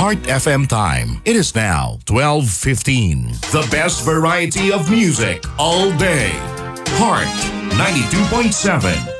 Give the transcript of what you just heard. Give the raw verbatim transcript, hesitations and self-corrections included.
Heart F M time. It is now twelve fifteen. The best variety of music all day. Heart ninety-two point seven.